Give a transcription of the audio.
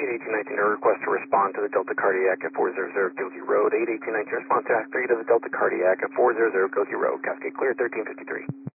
81819, a request to respond to the Delta Cardiac at 400 Gilgee Road. 81819, response to Act 3 to the Delta Cardiac at 400 Gilgee Road. Cascade clear, 1353.